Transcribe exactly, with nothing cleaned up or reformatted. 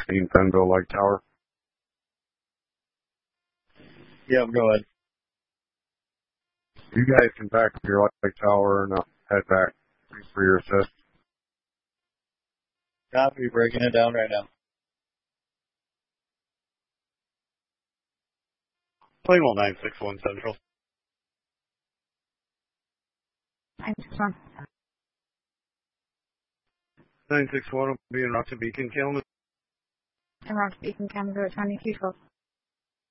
sixteen Fenville Lake Tower. Yeah, go ahead. You guys can back up your Lake Tower and uh, head back for your assist. Copy, breaking it down right now. Plainwell nine six one Central. nine six one. nine six one will be in Rock to Beacon, Kalamazoo. And Rock Beacon, Kalamazoo, twenty-two twelve.